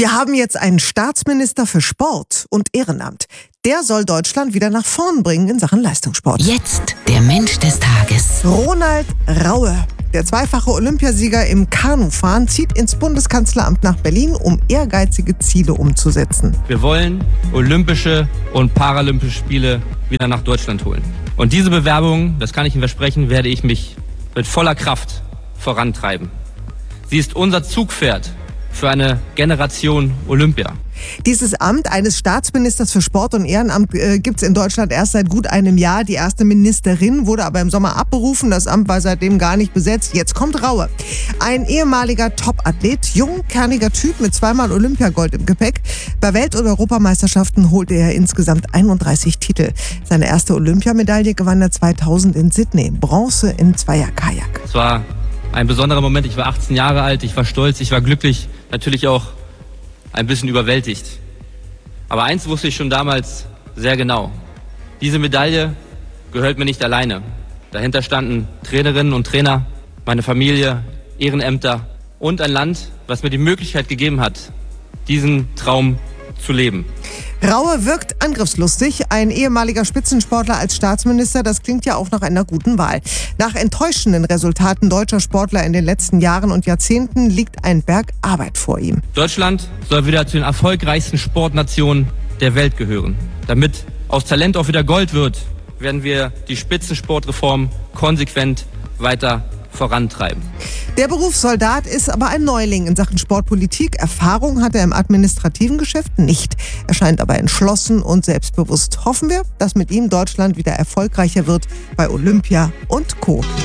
Wir haben jetzt einen Staatsminister für Sport und Ehrenamt. Der soll Deutschland wieder nach vorn bringen in Sachen Leistungssport. Jetzt der Mensch des Tages. Ronald Raue, der zweifache Olympiasieger im Kanufahren, zieht ins Bundeskanzleramt nach Berlin, um ehrgeizige Ziele umzusetzen. Wir wollen Olympische und Paralympische Spiele wieder nach Deutschland holen. Und diese Bewerbung, das kann ich Ihnen versprechen, werde ich mich mit voller Kraft vorantreiben. Sie ist unser Zugpferd für eine Generation Olympia. Dieses Amt eines Staatsministers für Sport und Ehrenamt gibt es in Deutschland erst seit gut einem Jahr. Die erste Ministerin wurde aber im Sommer abberufen. Das Amt war seitdem gar nicht besetzt. Jetzt kommt Raue. Ein ehemaliger Topathlet, jung, kerniger Typ mit zweimal Olympiagold im Gepäck. Bei Welt- und Europameisterschaften holte er insgesamt 31 Titel. Seine erste Olympiamedaille gewann er 2000 in Sydney. Bronze im Zweierkajak. Es war ein besonderer Moment. Ich war 18 Jahre alt, ich war stolz, ich war glücklich, natürlich auch ein bisschen überwältigt. Aber eins wusste ich schon damals sehr genau. Diese Medaille gehört mir nicht alleine. Dahinter standen Trainerinnen und Trainer, meine Familie, Ehrenämter und ein Land, was mir die Möglichkeit gegeben hat, diesen Traum zu leben. Raue wirkt angriffslustig. Ein ehemaliger Spitzensportler als Staatsminister, das klingt ja auch nach einer guten Wahl. Nach enttäuschenden Resultaten deutscher Sportler in den letzten Jahren und Jahrzehnten liegt ein Berg Arbeit vor ihm. Deutschland soll wieder zu den erfolgreichsten Sportnationen der Welt gehören. Damit aus Talent auch wieder Gold wird, werden wir die Spitzensportreform konsequent weiter vorantreiben. Der Berufssoldat ist aber ein Neuling in Sachen Sportpolitik. Erfahrung hat er im administrativen Geschäft nicht. Er scheint aber entschlossen und selbstbewusst. Hoffen wir, dass mit ihm Deutschland wieder erfolgreicher wird bei Olympia und Co.